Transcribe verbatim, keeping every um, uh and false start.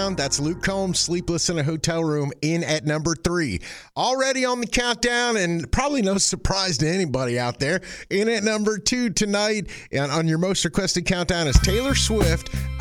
countdown. That's Luke Combs, Sleepless in a Hotel Room, in at number three. Already on the countdown, and probably no surprise to anybody out there, in at number two tonight and on your most requested countdown is Taylor Swift,